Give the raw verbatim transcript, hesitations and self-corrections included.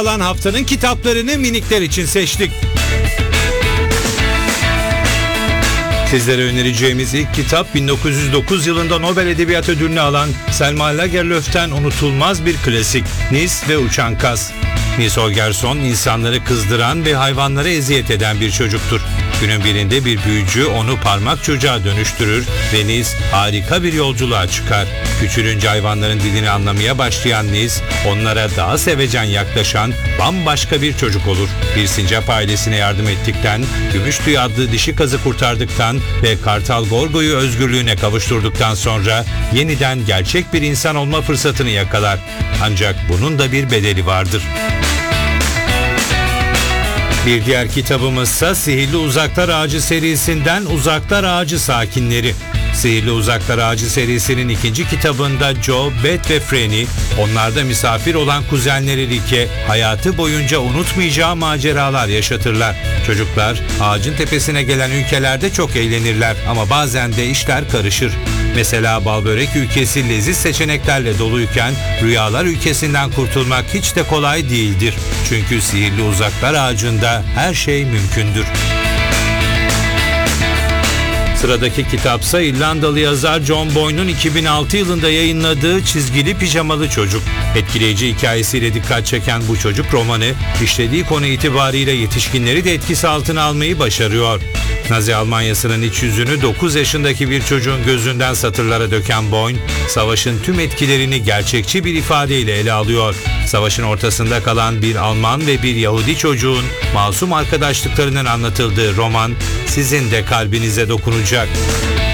alan haftanın kitaplarını minikler için seçtik. Sizlere önereceğimiz ilk kitap bin dokuz yüz dokuz yılında Nobel Edebiyat Ödülünü alan Selma Lagerlöf'ten unutulmaz bir klasik, Nis ve Uçan Kaz. Nis Holgersson insanları kızdıran ve hayvanlara eziyet eden bir çocuktur. Günün birinde bir büyücü onu parmak çocuğa dönüştürür ve Nis harika bir yolculuğa çıkar. Küçülünce hayvanların dilini anlamaya başlayan Nis, onlara daha sevecen yaklaşan bambaşka bir çocuk olur. Bir sincap ailesine yardım ettikten, Gümüştüy adlı dişi kazı kurtardıktan ve Kartal Gorgo'yu özgürlüğüne kavuşturduktan sonra yeniden gerçek bir insan olma fırsatını yakalar. Ancak bunun da bir bedeli vardır. Bir diğer kitabımızsa Sihirli Uzaklar Ağacı serisinden Uzaklar Ağacı Sakinleri. Sihirli Uzaklar Ağacı serisinin ikinci kitabında Joe, Beth ve Franny, onlarda misafir olan kuzenleri Rick'e hayatı boyunca unutmayacağı maceralar yaşatırlar. Çocuklar ağacın tepesine gelen ülkelerde çok eğlenirler ama bazen de işler karışır. Mesela Balbörek ülkesi leziz seçeneklerle doluyken Rüyalar ülkesinden kurtulmak hiç de kolay değildir. Çünkü Sihirli Uzaklar Ağacı'nda her şey mümkündür. Sıradaki kitapsa İrlandalı yazar John Boyne'un iki bin altı yılında yayınladığı Çizgili Pijamalı Çocuk. Etkileyici hikayesiyle dikkat çeken bu çocuk romanı, işlediği konu itibariyle yetişkinleri de etkisi altına almayı başarıyor. Nazi Almanyası'nın iç yüzünü dokuz yaşındaki bir çocuğun gözünden satırlara döken Boyne, savaşın tüm etkilerini gerçekçi bir ifadeyle ele alıyor. Savaşın ortasında kalan bir Alman ve bir Yahudi çocuğun masum arkadaşlıklarının anlatıldığı roman, sizin de kalbinize dokunacak.